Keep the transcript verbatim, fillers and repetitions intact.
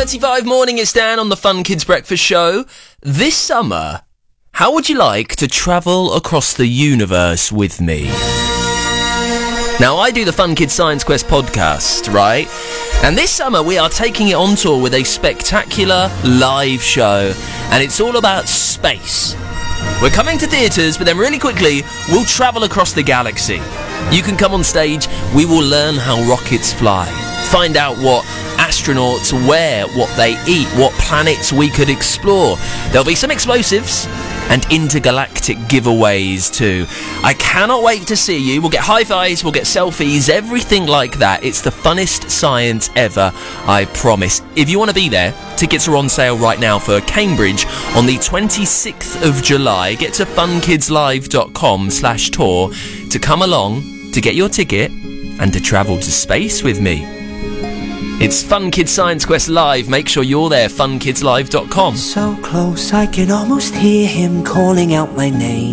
thirty-five morning, it's Dan on the Fun Kids Breakfast Show. This summer, how would you like to travel across the universe with me? Now, I do the Fun Kids Science Quest podcast, right? And this summer, we are taking it on tour with a spectacular live show, and it's all about space. We're coming to theatres, but then really quickly, we'll travel across the galaxy. You can come on stage, we will learn how rockets fly, find out what astronauts wear, what they eat, what planets we could explore. There'll be some explosives and intergalactic giveaways too. I cannot wait to see you. We'll get high fives, we'll get selfies, everything like that. It's the funnest science ever, I promise. If you want to be there, tickets are on sale right now for Cambridge on the twenty-sixth of July. Get to funkidslive.com slash tour to come along, to get your ticket and to travel to space with me. It's Fun Kids Science Quest Live. Make sure you're there, fun kids live dot com. So close I can almost hear him calling out my name.